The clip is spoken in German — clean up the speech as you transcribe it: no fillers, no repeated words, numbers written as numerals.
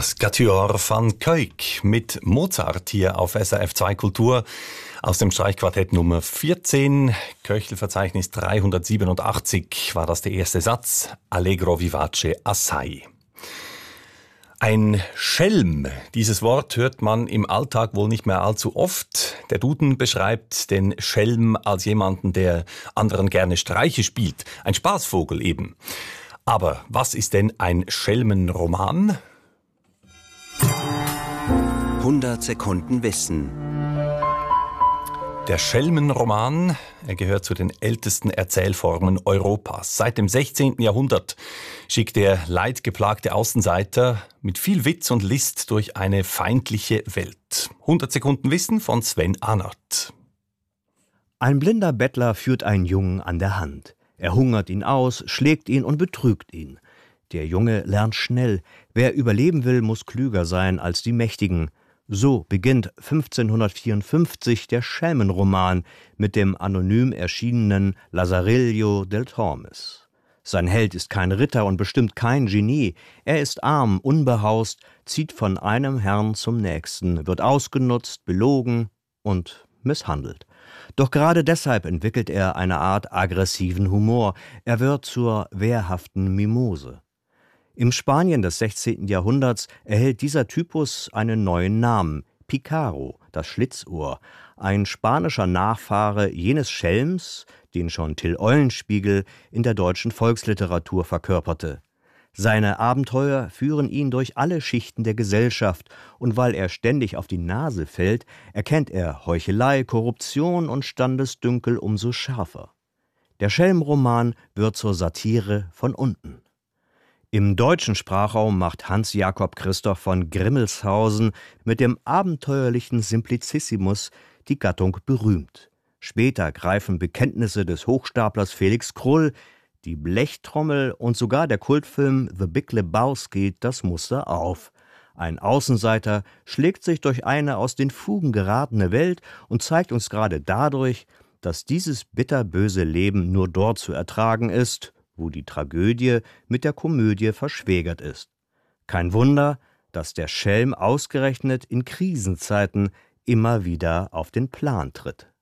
Das Quatuor van Kuijk mit Mozart hier auf SRF 2 Kultur aus dem Streichquartett Nummer 14. Köchelverzeichnis 387 war das der erste Satz. Allegro vivace assai. Ein Schelm, dieses Wort hört man im Alltag wohl nicht mehr allzu oft. Der Duden beschreibt den Schelm als jemanden, der anderen gerne Streiche spielt. Ein Spaßvogel eben. Aber was ist denn ein Schelmenroman? 100 Sekunden Wissen. Der Schelmenroman, er gehört zu den ältesten Erzählformen Europas. Seit dem 16. Jahrhundert schickt der leidgeplagte Außenseiter mit viel Witz und List durch eine feindliche Welt. 100 Sekunden Wissen von Sven Ahnert. Ein blinder Bettler führt einen Jungen an der Hand. Er hungert ihn aus, schlägt ihn und betrügt ihn. Der Junge lernt schnell. Wer überleben will, muss klüger sein als die Mächtigen. So beginnt 1554 der Schelmenroman mit dem anonym erschienenen Lazarillo del Tormes. Sein Held ist kein Ritter und bestimmt kein Genie. Er ist arm, unbehaust, zieht von einem Herrn zum nächsten, wird ausgenutzt, belogen und misshandelt. Doch gerade deshalb entwickelt er eine Art aggressiven Humor. Er wird zur wehrhaften Mimose. Im Spanien des 16. Jahrhunderts erhält dieser Typus einen neuen Namen, Picaro, das Schlitzohr, ein spanischer Nachfahre jenes Schelms, den schon Till Eulenspiegel in der deutschen Volksliteratur verkörperte. Seine Abenteuer führen ihn durch alle Schichten der Gesellschaft, und weil er ständig auf die Nase fällt, erkennt er Heuchelei, Korruption und Standesdünkel umso schärfer. Der Schelmenroman wird zur Satire von unten. Im deutschen Sprachraum macht Hans Jakob Christoph von Grimmelshausen mit dem abenteuerlichen Simplicissimus die Gattung berühmt. Später greifen Bekenntnisse des Hochstaplers Felix Krull, die Blechtrommel und sogar der Kultfilm The Big Lebowski das Muster auf. Ein Außenseiter schlägt sich durch eine aus den Fugen geratene Welt und zeigt uns gerade dadurch, dass dieses bitterböse Leben nur dort zu ertragen ist, wo die Tragödie mit der Komödie verschwägert ist. Kein Wunder, dass der Schelm ausgerechnet in Krisenzeiten immer wieder auf den Plan tritt.